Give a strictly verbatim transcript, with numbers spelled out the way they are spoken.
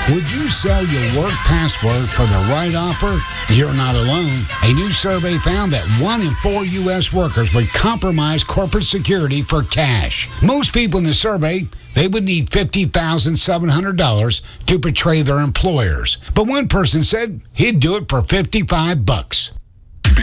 Would you sell your work password for the right offer? You're not alone. A new survey found that one in four U S workers would compromise corporate security for cash. Most people in the survey, they would need fifty thousand seven hundred dollars to betray their employers. But one person said he'd do it for fifty-five bucks.